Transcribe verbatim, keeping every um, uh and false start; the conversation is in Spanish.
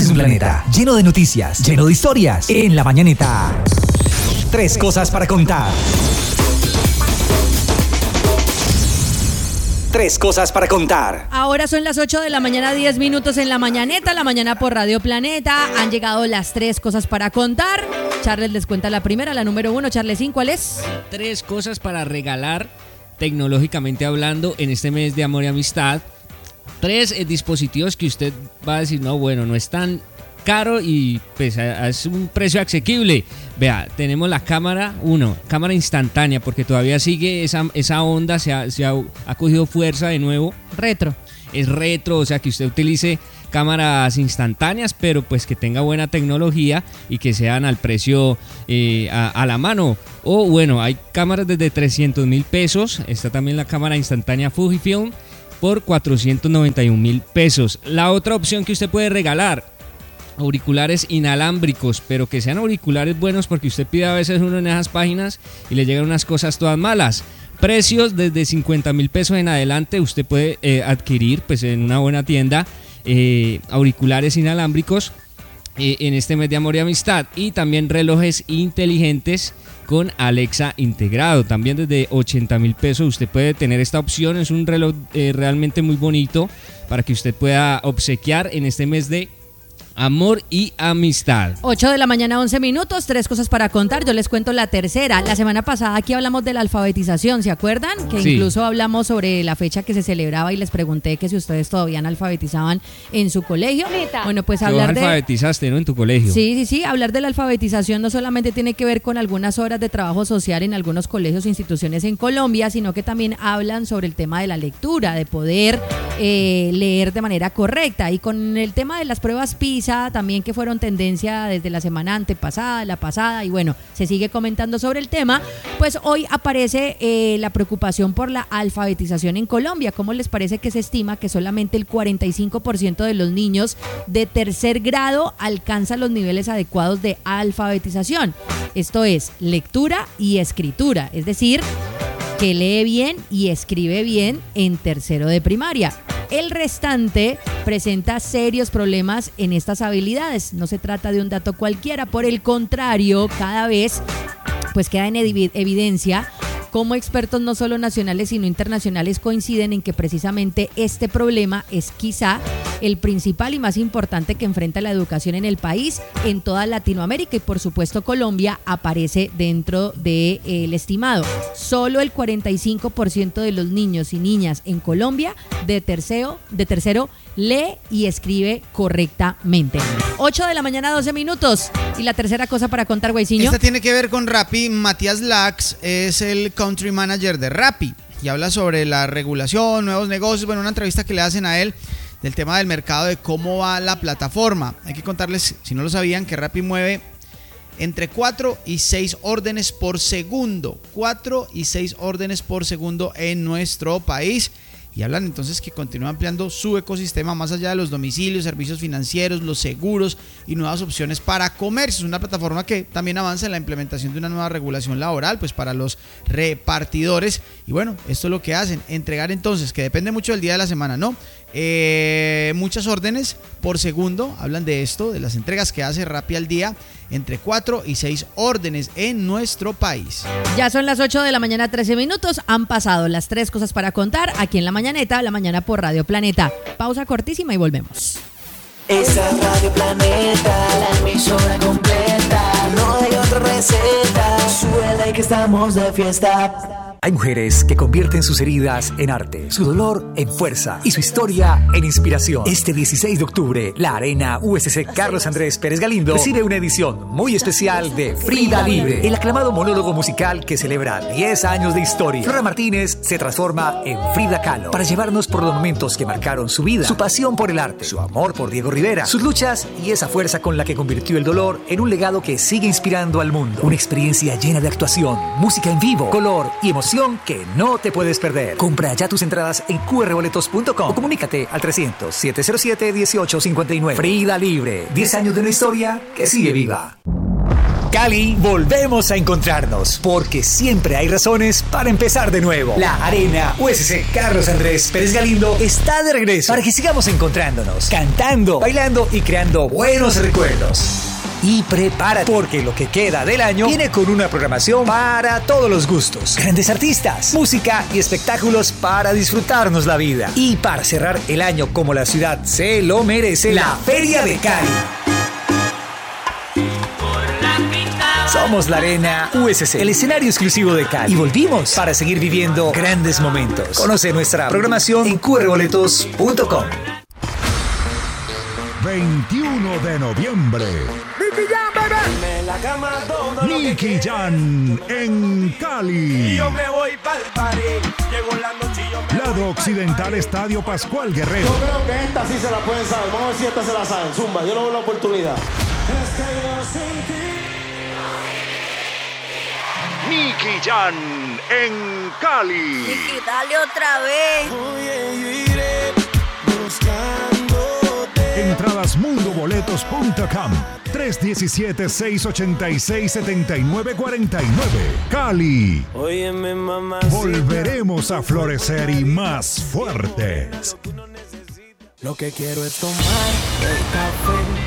un planeta lleno de noticias, lleno de historias. En La Mañanita, tres cosas para contar. Tres cosas para contar. Ahora son las ocho de la mañana, diez minutos en La Mañaneta, La Mañana por Radio Planeta. Han llegado las tres cosas para contar. Charles les cuenta la primera, la número uno. Charles, ¿cuál es? Tres cosas para regalar, tecnológicamente hablando, en este mes de amor y amistad. Tres eh, dispositivos que usted va a decir, no, bueno, no es tan caro y pues es un precio asequible. Vea, tenemos la cámara, uno, cámara instantánea, porque todavía sigue esa, esa onda, se, ha, se ha, ha cogido fuerza de nuevo. Retro. Es retro, o sea que usted utilice cámaras instantáneas, pero pues que tenga buena tecnología y que sean al precio eh, a, a la mano. O bueno, hay cámaras desde trescientos mil pesos, está también la cámara instantánea Fujifilm por cuatrocientos noventa y un mil pesos. La otra opción que usted puede regalar, auriculares inalámbricos, pero que sean auriculares buenos, porque usted pide a veces uno en esas páginas y le llegan unas cosas todas malas. Precios desde cincuenta mil pesos en adelante, usted puede eh, adquirir pues en una buena tienda eh, auriculares inalámbricos eh, en este mes de amor y amistad, y también relojes inteligentes con Alexa integrado, también desde ochenta mil pesos usted puede tener esta opción. Es un reloj eh, realmente muy bonito para que usted pueda obsequiar en este mes de amor y amistad. ocho de la mañana, once minutos, tres cosas para contar. Yo les cuento la tercera. La semana pasada aquí hablamos de la alfabetización, ¿se acuerdan? Que sí. Incluso hablamos sobre la fecha que se celebraba y les pregunté que si ustedes todavía alfabetizaban en su colegio. Bueno, pues hablar de... alfabetizaste, ¿no? En tu colegio. Sí, sí, sí. Hablar de la alfabetización no solamente tiene que ver con algunas horas de trabajo social en algunos colegios e instituciones en Colombia, sino que también hablan sobre el tema de la lectura, de poder eh, leer de manera correcta. Y con el tema de las pruebas PISA también, que fueron tendencia desde la semana antepasada, la pasada, y bueno, se sigue comentando sobre el tema, pues hoy aparece eh, la preocupación por la alfabetización en Colombia. ¿Cómo les parece que se estima que solamente el cuarenta y cinco por ciento de los niños de tercer grado alcanza los niveles adecuados de alfabetización? Esto es lectura y escritura, es decir, que lee bien y escribe bien en tercero de primaria. El restante presenta serios problemas en estas habilidades. No se trata de un dato cualquiera, por el contrario, cada vez pues queda en evidencia cómo expertos no solo nacionales sino internacionales coinciden en que precisamente este problema es quizá el principal y más importante que enfrenta la educación en el país, en toda Latinoamérica, y por supuesto Colombia aparece dentro del de, estimado. Solo el cuarenta y cinco por ciento de los niños y niñas en Colombia de tercero, de tercero lee y escribe correctamente. ocho de la mañana, doce minutos. Y la tercera cosa para contar, Güeyciño. Esta tiene que ver con Rappi. Matías Lax es el country manager de Rappi y habla sobre la regulación, nuevos negocios. Bueno, una entrevista que le hacen a él del tema del mercado, de cómo va la plataforma. Hay que contarles, si no lo sabían, que Rappi mueve entre cuatro y seis órdenes por segundo. cuatro y seis órdenes por segundo en nuestro país. Y hablan entonces que continúa ampliando su ecosistema más allá de los domicilios, servicios financieros, los seguros y nuevas opciones para comercio. Es una plataforma que también avanza en la implementación de una nueva regulación laboral pues para los repartidores. Y bueno, esto es lo que hacen, entregar entonces, que depende mucho del día de la semana, ¿no? Eh, muchas órdenes por segundo, hablan de esto, de las entregas que hace Rappi al día, entre cuatro y seis órdenes en nuestro país. Ya son las ocho de la mañana, trece minutos, han pasado las tres cosas para contar aquí en La Mañaneta, La Mañana por Radio Planeta. Pausa cortísima y volvemos. Esa es Radio Planeta, la emisora completa, no hay otra receta, suele que estamos de fiesta. Hay mujeres que convierten sus heridas en arte, su dolor en fuerza y su historia en inspiración. Este dieciséis de octubre, la Arena U S C Carlos Andrés Pérez Galindo recibe una edición muy especial de Frida Libre, el aclamado monólogo musical que celebra diez años de historia. Flora Martínez se transforma en Frida Kahlo para llevarnos por los momentos que marcaron su vida, su pasión por el arte, su amor por Diego Rivera, sus luchas y esa fuerza con la que convirtió el dolor en un legado que sigue inspirando al mundo. Una experiencia llena de actuación, música en vivo, color y emoción que no te puedes perder. Compra ya tus entradas en cu erre boletos punto com o comunícate al trescientos, siete cero siete, dieciocho cincuenta y nueve. Frida Libre, diez años de una historia que sigue viva. Cali, volvemos a encontrarnos, porque siempre hay razones para empezar de nuevo. La Arena U S C Carlos Andrés Pérez Galindo está de regreso para que sigamos encontrándonos, cantando, bailando y creando buenos recuerdos. Y prepárate, porque lo que queda del año viene con una programación para todos los gustos. Grandes artistas, música y espectáculos para disfrutarnos la vida. Y para cerrar el año como la ciudad se lo merece, la Feria de Cali. Somos la Arena U S C, el escenario exclusivo de Cali. Y volvimos para seguir viviendo grandes momentos. Conoce nuestra programación en q r boletos punto com. veintiuno de noviembre. Nicky Jam en Cali. Lado Occidental, Estadio Pascual Guerrero. Yo creo que esta sí se la pueden saber. Vamos a ver si esta se la saben. Zumba, yo no veo la oportunidad. Nicky Jam en Cali. Nicky, dale otra vez. Oye, yo iré buscándote. Entradas mundo boletos punto com. tres uno siete, seis ocho seis, siete nueve cuatro nueve. Cali. Óyeme, mamá. Volveremos a florecer y más fuertes. Lo que quiero es tomar el café